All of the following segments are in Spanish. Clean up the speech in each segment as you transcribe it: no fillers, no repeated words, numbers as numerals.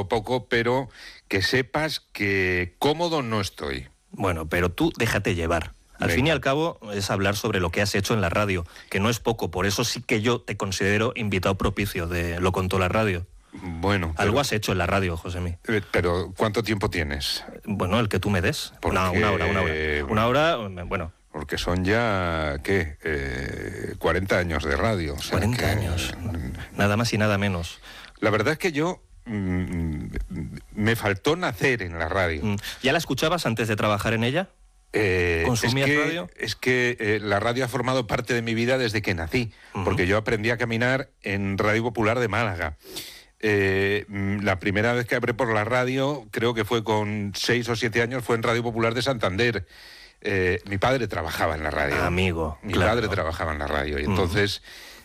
a poco, pero que sepas que cómodo no estoy. Bueno, pero tú déjate llevar. Al fin y al cabo es hablar sobre lo que has hecho en la radio, que no es poco, por eso sí que yo te considero invitado propicio de Lo Contó la Radio. Bueno, algo has hecho en la radio, Josemi. Pero ¿cuánto tiempo tienes? Bueno, el que tú me des. Porque, una hora, bueno. Porque son ya, ¿qué? 40 años de radio. O sea 40 años, nada más y nada menos. La verdad es que yo me faltó nacer en la radio. ¿Ya la escuchabas antes de trabajar en ella? ¿Consumías radio? Es que la radio ha formado parte de mi vida desde que nací, porque yo aprendí a caminar en Radio Popular de Málaga. La primera vez que hablé por la radio, creo que fue con 6 o 7 años, fue en Radio Popular de Santander. Mi padre trabajaba en la radio. Amigo. Mi padre trabajaba en la radio y entonces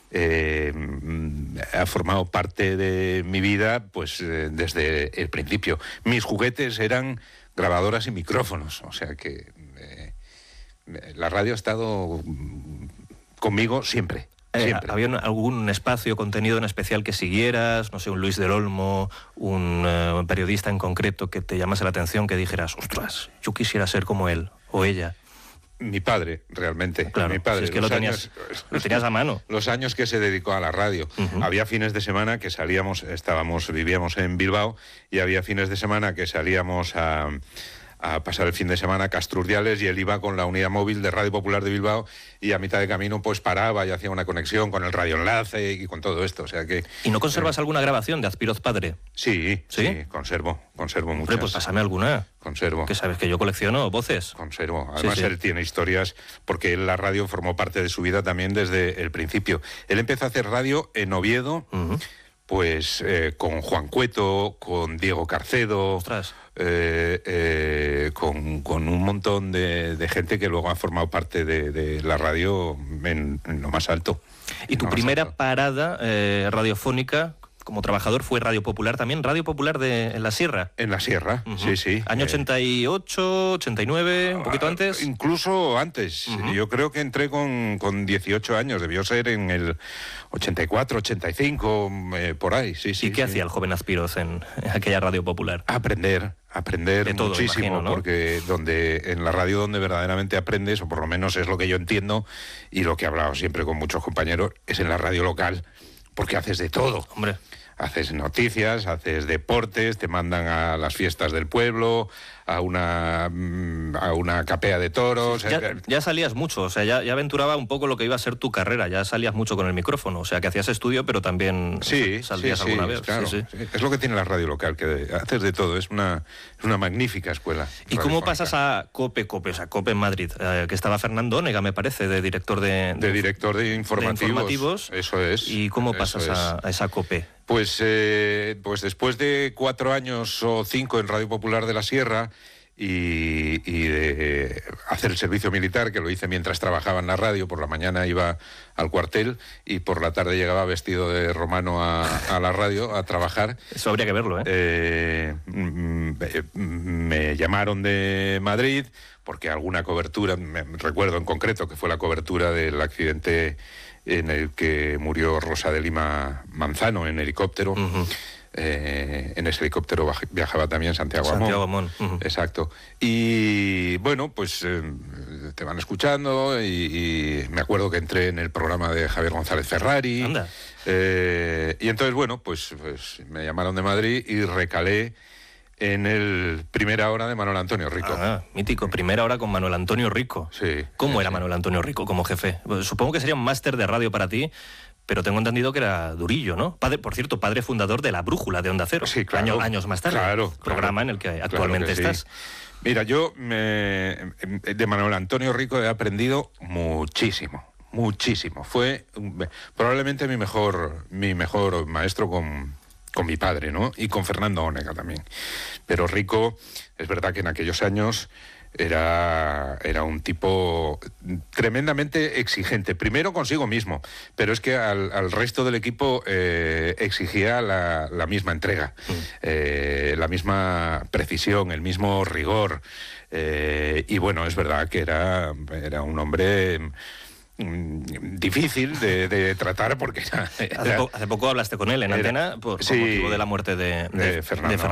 ha formado parte de mi vida pues desde el principio. Mis juguetes eran grabadoras y micrófonos, o sea que la radio ha estado conmigo siempre. Siempre. ¿Había algún espacio, contenido en especial que siguieras? No sé, un Luis del Olmo, un periodista en concreto que te llamase la atención, que dijeras, ostras, yo quisiera ser como él o ella. Mi padre, realmente. Claro, mi padre. Si es que lo tenías a mano. Los años que se dedicó a la radio. Había fines de semana que salíamos, vivíamos en Bilbao, y había fines de semana que salíamos a pasar el fin de semana a Castrurdiales, y él iba con la unidad móvil de Radio Popular de Bilbao y a mitad de camino pues paraba y hacía una conexión con el radioenlace y con todo esto, o sea que... ¿Y no conservas alguna grabación de Azpiroz padre? Sí, conservo muchas. Hombre, pues pásame alguna. Conservo. Que sabes que yo colecciono voces. Conservo. Además él tiene historias, porque él, la radio formó parte de su vida también desde el principio. Él empezó a hacer radio en Oviedo, pues con Juan Cueto, con Diego Carcedo... Ostras. Con un montón de gente que luego ha formado parte de la radio en lo más alto. ¿Y tu primera parada radiofónica como trabajador fue Radio Popular también? ¿Radio Popular en la Sierra? En la Sierra, sí. ¿Año 88, 89, un poquito antes? Incluso antes. Yo creo que entré con 18 años, debió ser en el 84, 85, por ahí, sí. ¿Y qué hacía el joven Azpiroz en aquella Radio Popular? Aprender de todo, muchísimo, imagino, ¿no? Porque en la radio donde verdaderamente aprendes, o por lo menos es lo que yo entiendo, y lo que he hablado siempre con muchos compañeros, es en la radio local, porque haces de todo. Hombre. Haces noticias, haces deportes, te mandan a las fiestas del pueblo, a una capea de toros... Ya salías mucho, o sea, ya aventuraba un poco lo que iba a ser tu carrera, ya salías mucho con el micrófono, o sea, que hacías estudio, pero también salías alguna vez. Claro. Sí. Es lo que tiene la radio local, que haces de todo, es una magnífica escuela. ¿Y cómo pasas a COPE, o sea, COPE en Madrid? Que estaba Fernando Onega, me parece, de director de director de informativos. Eso es. ¿Y cómo pasas a esa COPE? Pues después de 4 años o 5 en Radio Popular de la Sierra y de hacer el servicio militar, que lo hice mientras trabajaba en la radio, por la mañana iba al cuartel y por la tarde llegaba vestido de romano a la radio a trabajar. Eso habría que verlo, me llamaron de Madrid porque alguna cobertura, me recuerdo en concreto que fue la cobertura del accidente en el que murió Rosa de Lima Manzano en helicóptero. En ese helicóptero viajaba también Santiago Amón. Exacto. Y bueno, pues te van escuchando y me acuerdo que entré en el programa de Javier González Ferrari. Anda. Y entonces, bueno, pues me llamaron de Madrid y recalé en el Primera Hora de Manuel Antonio Rico. Mítico, Primera Hora con Manuel Antonio Rico. Sí. ¿Cómo era Manuel Antonio Rico como jefe? Pues supongo que sería un máster de radio para ti, pero tengo entendido que era durillo, ¿no? Por cierto, padre fundador de La Brújula de Onda Cero. Sí, claro. Años más tarde. Programa en el que actualmente estás. Sí. Mira, yo de Manuel Antonio Rico he aprendido muchísimo. Fue probablemente mi mejor maestro con mi padre, ¿no? Y con Fernando Onega también. Pero Rico, es verdad que en aquellos años era un tipo tremendamente exigente. Primero consigo mismo, pero es que al resto del equipo exigía la misma entrega, la misma precisión, el mismo rigor. Y bueno, es verdad que era un hombre difícil de tratar porque hace poco hablaste con él en antena por motivo de la muerte de Fernando